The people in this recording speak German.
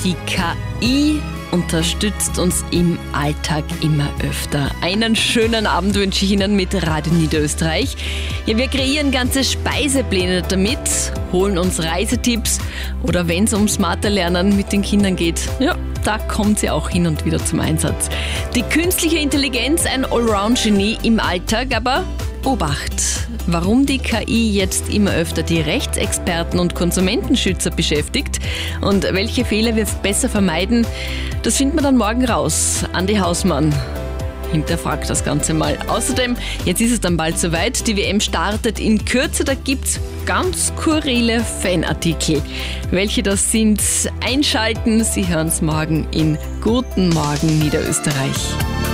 Die KI unterstützt uns im Alltag immer öfter. Einen schönen Abend wünsche ich Ihnen mit Radio Niederösterreich. Ja, wir kreieren ganze Speisepläne damit, holen uns Reisetipps oder wenn es ums Mathe-Lernen mit den Kindern geht, ja, da kommt sie auch hin und wieder zum Einsatz. Die künstliche Intelligenz, ein Allround-Genie im Alltag, aber Obacht! Warum die KI jetzt immer öfter die Rechtsexperten und Konsumentenschützer beschäftigt und welche Fehler wir besser vermeiden, das finden wir dann morgen raus. Andi Hausmann hinterfragt das Ganze mal. Außerdem, jetzt ist es dann bald soweit, die WM startet in Kürze, da gibt's ganz skurrile Fanartikel. Welche das sind, einschalten, Sie hören es morgen in Guten Morgen Niederösterreich.